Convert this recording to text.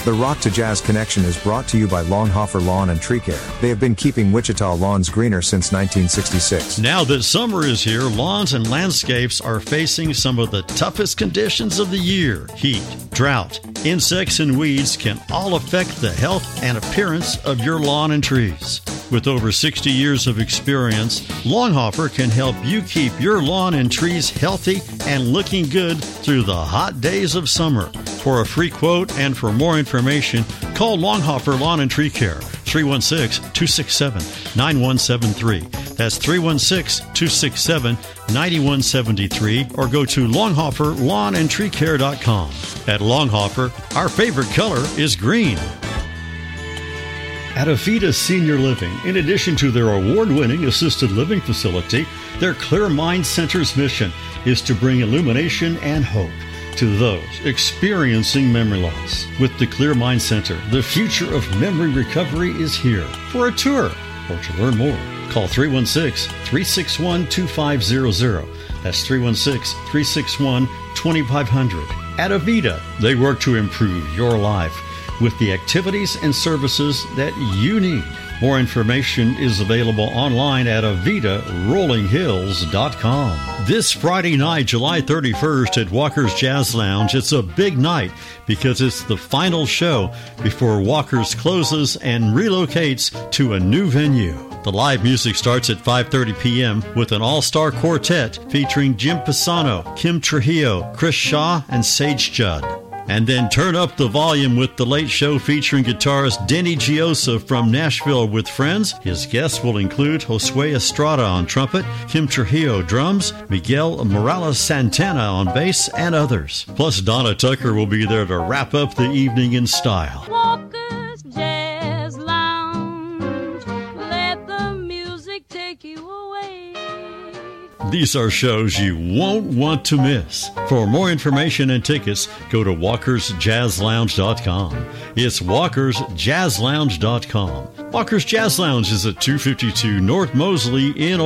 The Rock to Jazz Connection is brought to you by Longhofer Lawn and Tree Care. They have been keeping Wichita lawns greener since 1966. Now that summer is here, lawns and landscapes are facing some of the toughest conditions of the year. Heat, drought, insects, and weeds can all affect the health and appearance of your lawn and trees. With over 60 years of experience, Longhofer can help you keep your lawn and trees healthy and looking good through the hot days of summer. For a free quote and for more information, call Longhofer Lawn and Tree Care, 316-267-9173. That's 316-267-9173, or go to longhoferlawnandtreecare.com. At Longhofer, our favorite color is green. At Avita Senior Living, in addition to their award-winning assisted living facility, their Clear Mind Center's mission is to bring illumination and hope to those experiencing memory loss. With the Clear Mind Center, the future of memory recovery is here. For a tour or to learn more, call 316-361-2500. That's 316-361-2500. At Avita, they work to improve your life with the activities and services that you need. More information is available online at AvitaRollingHills.com. This Friday night, July 31st at Walker's Jazz Lounge, it's a big night because it's the final show before Walker's closes and relocates to a new venue. The live music starts at 5:30 p.m. with an all-star quartet featuring Jim Pisano, Kim Trujillo, Chris Shaw, and Sage Judd. And then turn up the volume with the late show featuring guitarist Denny Giosa from Nashville with friends. His guests will include Josue Estrada on trumpet, Kim Trujillo drums, Miguel Morales Santana on bass, and others. Plus, Donna Tucker will be there to wrap up the evening in style. Walker's Jazz Lounge, let the music take you away. These are shows you won't want to miss. For more information and tickets, go to walkersjazzlounge.com. It's walkersjazzlounge.com. Walker's Jazz Lounge is at 252 North Mosley in